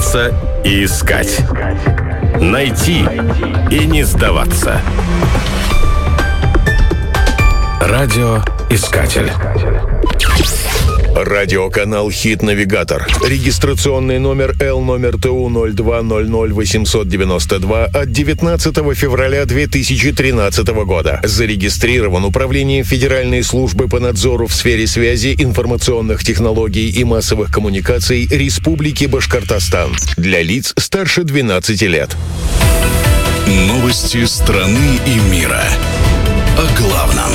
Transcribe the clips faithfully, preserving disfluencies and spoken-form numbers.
Прятаться и искать. Найти и не сдаваться. Радиоискатель. Радиоканал «Хит-навигатор». Регистрационный номер Л номер ТУ ноль два ноль ноль восемьсот девяносто два от девятнадцатого февраля две тысячи тринадцатого года. Зарегистрирован Управлением Федеральной службы по надзору в сфере связи, информационных технологий и массовых коммуникаций Республики Башкортостан. Для лиц старше двенадцати лет. Новости страны и мира. О главном.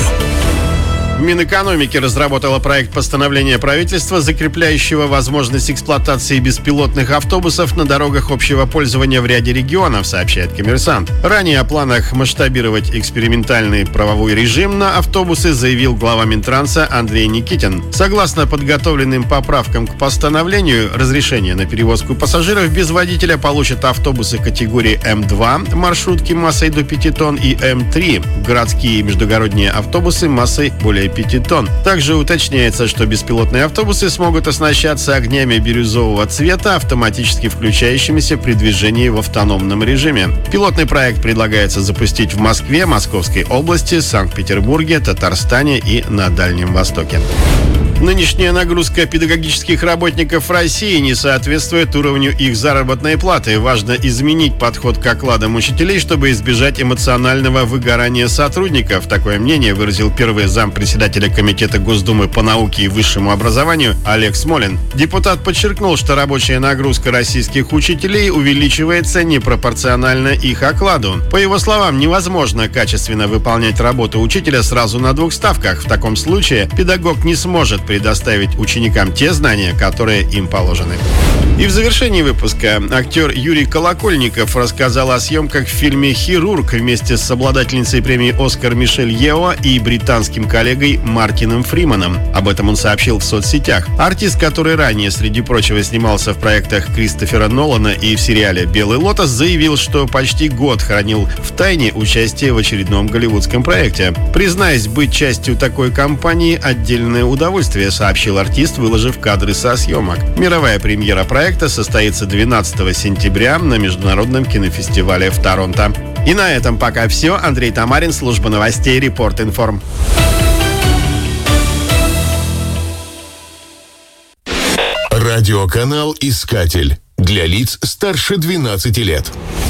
Минэкономики разработала проект постановления правительства, закрепляющего возможность эксплуатации беспилотных автобусов на дорогах общего пользования в ряде регионов, сообщает «Коммерсант». Ранее о планах масштабировать экспериментальный правовой режим на автобусы заявил глава Минтранса Андрей Никитин. Согласно подготовленным поправкам к постановлению, разрешение на перевозку пассажиров без водителя получат автобусы категории Эм два, маршрутки массой до пяти тонн, и Эм три, городские и междугородние автобусы массой более пяти тонн. Также уточняется, что беспилотные автобусы смогут оснащаться огнями бирюзового цвета, автоматически включающимися при движении в автономном режиме. Пилотный проект предлагается запустить в Москве, Московской области, Санкт-Петербурге, Татарстане и на Дальнем Востоке. Нынешняя нагрузка педагогических работников России не соответствует уровню их заработной платы. Важно изменить подход к окладам учителей, чтобы избежать эмоционального выгорания сотрудников. Такое мнение выразил первый зампредседателя Комитета Госдумы по науке и высшему образованию Олег Смолин. Депутат подчеркнул, что рабочая нагрузка российских учителей увеличивается непропорционально их окладу. По его словам, невозможно качественно выполнять работу учителя сразу на двух ставках. В таком случае педагог не сможет предоставить ученикам те знания, которые им положены. И в завершении выпуска актер Юрий Колокольников рассказал о съемках в фильме «Хирург» вместе с обладательницей премии «Оскар» Мишель Ео и британским коллегой Мартином Фриманом. Об этом он сообщил в соцсетях. Артист, который ранее, среди прочего, снимался в проектах Кристофера Нолана и в сериале «Белый лотос», заявил, что почти год хранил в тайне участие в очередном голливудском проекте. «Признаюсь, быть частью такой компании – отдельное удовольствие», сообщил артист, выложив кадры со съемок. Мировая премьера проекта состоится двенадцатого сентября на международном кинофестивале в Торонто. И на этом пока все. Андрей Тамарин, служба новостей Репорт Информ. Радиоканал «Искатель». Для лиц старше двенадцати лет.